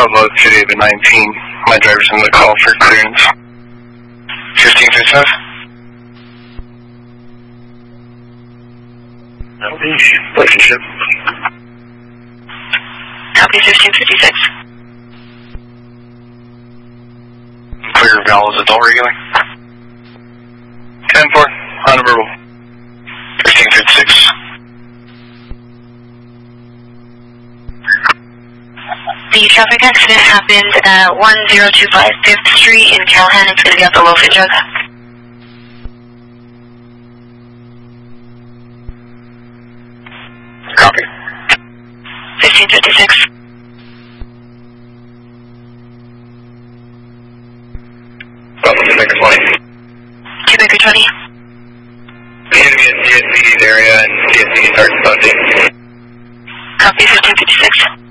Bravo, today the 19. My driver's in the call for clearance. 1555. Relationship. Copy 1556. Clear vowels, adult regular. 10-4, on a verbal. 1556. The traffic accident happened at 1025 5th Street in Callahan. It's going to be at the low-fit jug. Copy. 1556. Maker 20. 2 Maker 20. Enemy in DSC's area and DSC starts busting. Copy 1556.